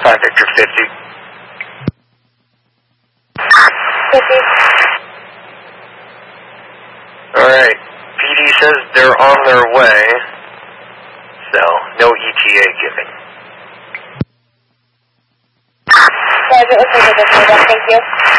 5 Victor 50. 50. Alright, PD says they're on their way, so no ETA given. Roger, looks like they're just moved up, thank you.